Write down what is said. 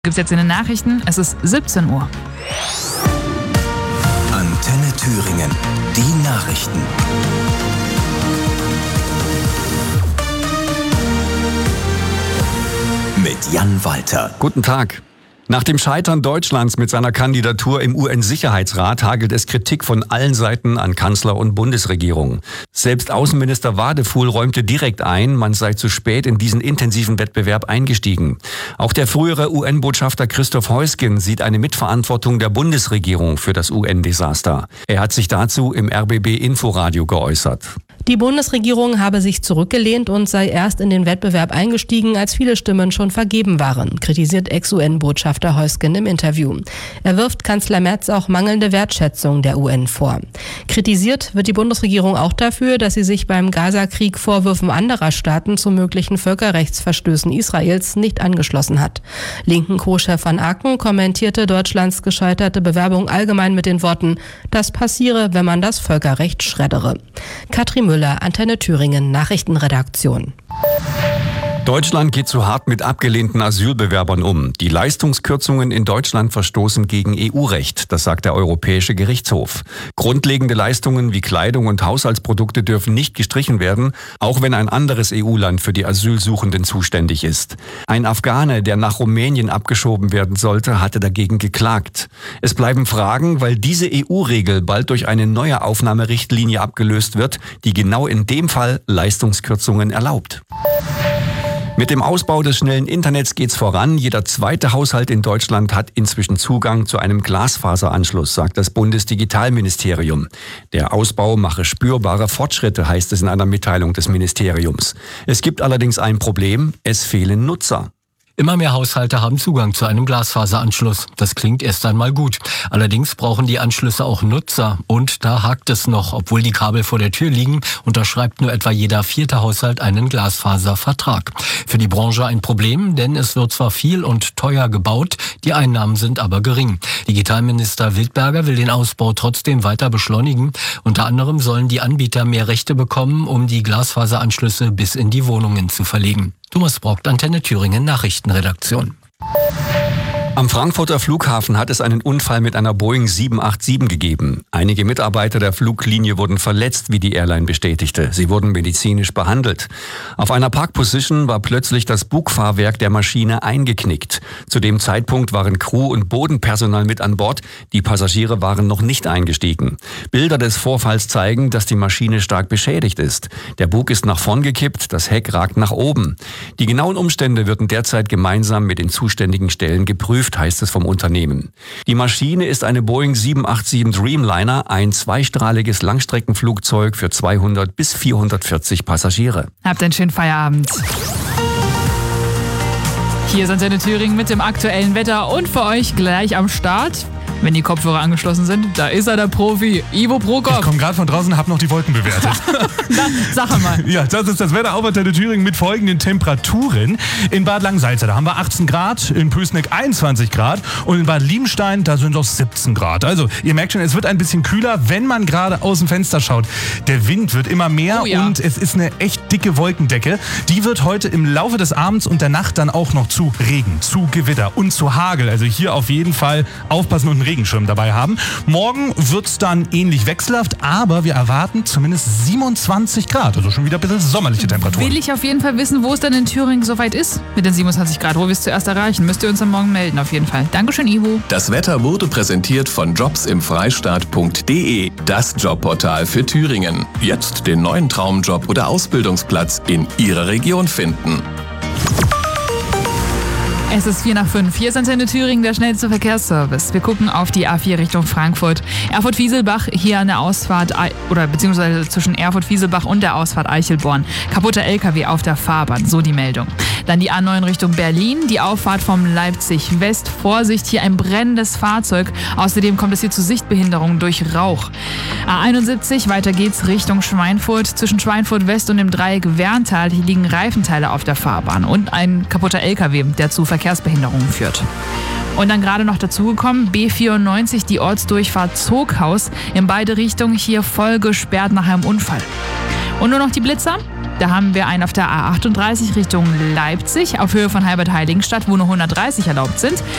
Gibt es jetzt in den Nachrichten, es ist 17 Uhr. Antenne Thüringen, die Nachrichten. Mit Jan Walter. Guten Tag. Nach dem Scheitern Deutschlands mit seiner Kandidatur im UN-Sicherheitsrat hagelt es Kritik von allen Seiten an Kanzler und Bundesregierung. Selbst Außenminister Wadefuhl räumte direkt ein, man sei zu spät in diesen intensiven Wettbewerb eingestiegen. Auch der frühere UN-Botschafter Christoph Heusgen sieht eine Mitverantwortung der Bundesregierung für das UN-Desaster. Er hat sich dazu im RBB-Inforadio geäußert. Die Bundesregierung habe sich zurückgelehnt und sei erst in den Wettbewerb eingestiegen, als viele Stimmen schon vergeben waren, kritisiert Ex-UN-Botschafter Heusgen im Interview. Er wirft Kanzler Merz auch mangelnde Wertschätzung der UN vor. Kritisiert wird die Bundesregierung auch dafür, dass sie sich beim Gaza-Krieg Vorwürfen anderer Staaten zu möglichen Völkerrechtsverstößen Israels nicht angeschlossen hat. Linken Co-Chef Van Aken kommentierte Deutschlands gescheiterte Bewerbung allgemein mit den Worten: Das passiere, wenn man das Völkerrecht schreddere. Katrin Müller, Antenne Thüringen, Nachrichtenredaktion. Deutschland geht zu hart mit abgelehnten Asylbewerbern um. Die Leistungskürzungen in Deutschland verstoßen gegen EU-Recht, das sagt der Europäische Gerichtshof. Grundlegende Leistungen wie Kleidung und Haushaltsprodukte dürfen nicht gestrichen werden, auch wenn ein anderes EU-Land für die Asylsuchenden zuständig ist. Ein Afghane, der nach Rumänien abgeschoben werden sollte, hatte dagegen geklagt. Es bleiben Fragen, weil diese EU-Regel bald durch eine neue Aufnahmerichtlinie abgelöst wird, die genau in dem Fall Leistungskürzungen erlaubt. Mit dem Ausbau des schnellen Internets geht's voran. Jeder zweite Haushalt in Deutschland hat inzwischen Zugang zu einem Glasfaseranschluss, sagt das Bundesdigitalministerium. Der Ausbau mache spürbare Fortschritte, heißt es in einer Mitteilung des Ministeriums. Es gibt allerdings ein Problem: Es fehlen Nutzer. Immer mehr Haushalte haben Zugang zu einem Glasfaseranschluss. Das klingt erst einmal gut. Allerdings brauchen die Anschlüsse auch Nutzer. Und da hakt es noch. Obwohl die Kabel vor der Tür liegen, unterschreibt nur etwa jeder 4. Haushalt einen Glasfaservertrag. Für die Branche ein Problem, denn es wird zwar viel und teuer gebaut, die Einnahmen sind aber gering. Digitalminister Wildberger will den Ausbau trotzdem weiter beschleunigen. Unter anderem sollen die Anbieter mehr Rechte bekommen, um die Glasfaseranschlüsse bis in die Wohnungen zu verlegen. Thomas Brockt, Antenne Thüringen, Nachrichtenredaktion. Am Frankfurter Flughafen hat es einen Unfall mit einer Boeing 787 gegeben. Einige Mitarbeiter der Fluglinie wurden verletzt, wie die Airline bestätigte. Sie wurden medizinisch behandelt. Auf einer Parkposition war plötzlich das Bugfahrwerk der Maschine eingeknickt. Zu dem Zeitpunkt waren Crew und Bodenpersonal mit an Bord. Die Passagiere waren noch nicht eingestiegen. Bilder des Vorfalls zeigen, dass die Maschine stark beschädigt ist. Der Bug ist nach vorn gekippt, das Heck ragt nach oben. Die genauen Umstände werden derzeit gemeinsam mit den zuständigen Stellen geprüft, heißt es vom Unternehmen. Die Maschine ist eine Boeing 787 Dreamliner, ein zweistrahliges Langstreckenflugzeug für 200 bis 440 Passagiere. Habt einen schönen Feierabend. Hier ist Antenne Thüringen mit dem aktuellen Wetter und für euch gleich am Start. Wenn die Kopfhörer angeschlossen sind, da ist er, der Profi, Ivo Prokop. Ich komme gerade von draußen und habe noch die Wolken bewertet. Sag mal. Ja, das ist das Wetter auf Antenne Thüringen mit folgenden Temperaturen. In Bad Langsalza, da haben wir 18 Grad, in Pößneck 21 Grad und in Bad Liebenstein, da sind es 17 Grad. Also ihr merkt schon, es wird ein bisschen kühler, wenn man gerade aus dem Fenster schaut. Der Wind wird immer mehr und es ist eine echt dicke Wolkendecke. Die wird heute im Laufe des Abends und der Nacht dann auch noch zu Regen, zu Gewitter und zu Hagel. Also hier auf jeden Fall aufpassen und einen Regenschirm dabei haben. Morgen wird es dann ähnlich wechselhaft, aber wir erwarten zumindest 27 Grad, also schon wieder ein bisschen sommerliche Temperaturen. Will ich auf jeden Fall wissen, wo es dann in Thüringen soweit ist mit den 27 Grad, wo wir es zuerst erreichen. Müsst ihr uns dann morgen melden, auf jeden Fall. Dankeschön, Ivo. Das Wetter wurde präsentiert von jobsimfreistaat.de, das Jobportal für Thüringen. Jetzt den neuen Traumjob oder Ausbildungsplatz in Ihrer Region finden. Es ist 4:05. Hier ist Antenne Thüringen, der schnellste Verkehrsservice. Wir gucken auf die A4 Richtung Frankfurt. Erfurt-Wieselbach, hier an der Ausfahrt, beziehungsweise zwischen Erfurt-Wieselbach und der Ausfahrt Eichelborn. Kaputter LKW auf der Fahrbahn, so die Meldung. Dann die A9 Richtung Berlin, die Auffahrt vom Leipzig West. Vorsicht, hier ein brennendes Fahrzeug. Außerdem kommt es hier zu Sichtbehinderungen durch Rauch. A71, weiter geht's Richtung Schweinfurt. Zwischen Schweinfurt West und dem Dreieck Werntal, hier liegen Reifenteile auf der Fahrbahn. Und ein kaputter LKW, der zu Verkehrsbehinderungen führt. Und dann gerade noch dazugekommen, B94, die Ortsdurchfahrt Zoghaus. In beide Richtungen hier voll gesperrt nach einem Unfall. Und nur noch die Blitzer. Da haben wir einen auf der A38 Richtung Leipzig auf Höhe von Heilbad-Heiligenstadt, wo nur 130 erlaubt sind.